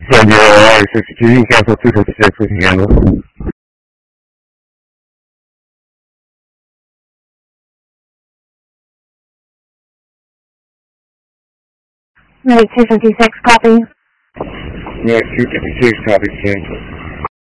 San Diego, Area 62, you can cancel 256, we can handle. Right, 256, copy. Yeah, 256, copy, cancel.